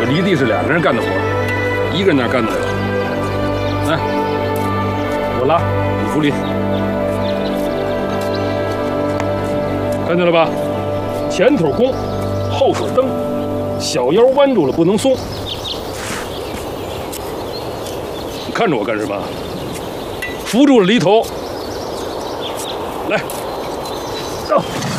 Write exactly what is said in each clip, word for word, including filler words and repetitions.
这犁地是两个人干的活，一个人哪干得了？来，我拉，你扶犁，看见了吧？前腿弓，后腿蹬，小腰弯住了不能松。你看着我干什么？扶住了犁头，来，走。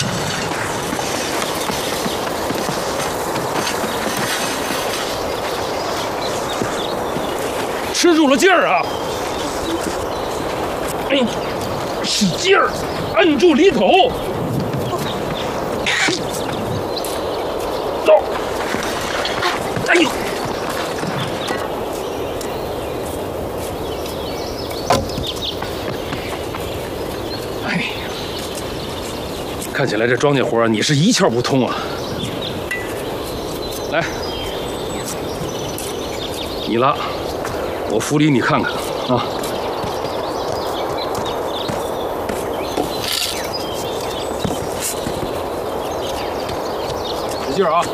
吃住了劲儿啊！哎呦，使劲儿，摁住犁头，走！哎呦！哎呀，看起来这庄稼活啊，你是一窍不通啊！来，你拉。我扶犁，你看看啊！使劲啊！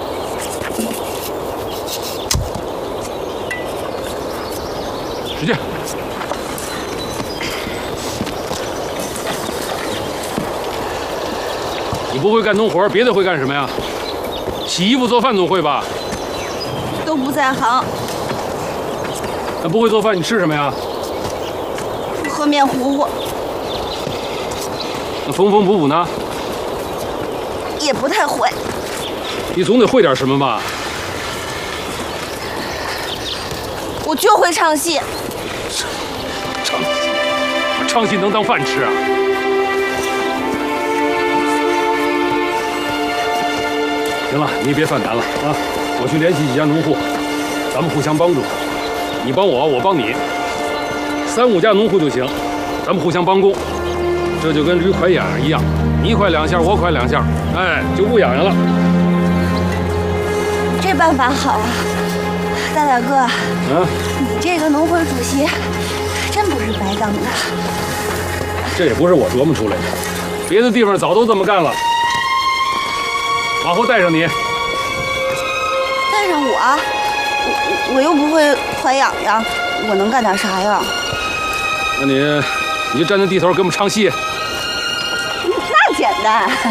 使劲！你不会干农活，别的会干什么呀？洗衣服、做饭总会吧？ 都不在行。 那不会做饭，你吃什么呀？ 喝面糊糊。 那缝缝补补呢？ 也不太会。 你总得会点什么吧？ 我就会唱戏。 唱戏？唱戏能当饭吃啊？行了，你别犯难了啊！我去联系几家农户，咱们互相帮助。你帮我，我帮你，三五家农户就行，咱们互相帮工，这就跟驴快痒痒一样，你快两下，我快两下，哎，就不痒痒了。 这办法好啊，大大哥， 嗯， 你这个农会主席真不是白当的。 这也不是我琢磨出来的，别的地方早都这么干了。往后带上你， 带上我，我我又不会快痒痒，我能干点啥呀？ 那你你就站在地头给我们唱戏。 那简单。